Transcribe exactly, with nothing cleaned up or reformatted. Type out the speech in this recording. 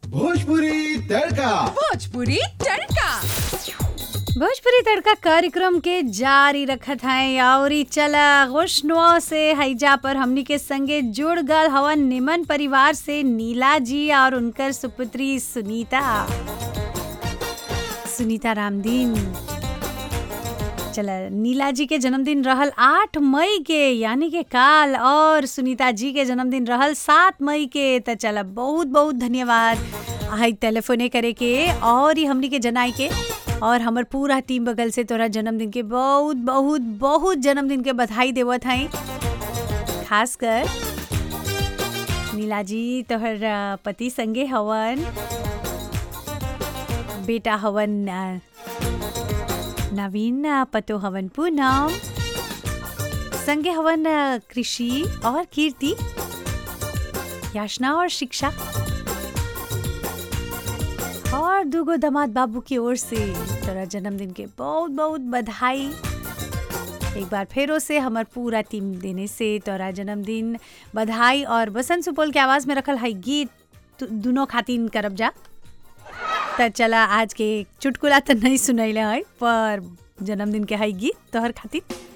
भोजपुरी तड़का। भोजपुरी तड़का। भोजपुरी तड़का कार्यक्रम के जारी रखत है और ई चला खुशनुआ से हैजा पर हमनी के संगे जुड़ गल हवन निमन परिवार से नीला जी और उनकर सुपुत्री सुनीता सुनीता रामदीन। चला नीला जी के जन्मदिन रहल आठ मई के यानी के काल और सुनीता जी के जन्मदिन रहल सात मई के। तो चला बहुत बहुत धन्यवाद आई टेलीफोने करे के और ही हमनी के जनाई के और हमर पूरा टीम बगल से तोरा जन्मदिन के बहुत बहुत बहुत जन्मदिन के बधाई देवत हई। खास कर नीला जी तोहर पति संगे हवन, बेटा हवन नवीन, पतो हवन पूनम, संगे हवन कृषि और कीर्ति, याचना और शिक्षा और दूगो दामाद बाबू की ओर से तेरा जन्मदिन के बहुत बहुत बधाई। एक बार फेरो से हमार पूरा टीम देने से तोरा जन्मदिन बधाई और बसंत सुपौल के आवाज में रखल है गीत दोनों खातिन करब जा। तो चला आज के चुटकुला तो नहीं सुनैले है पर जन्मदिन के है गीत तोहर खातिर।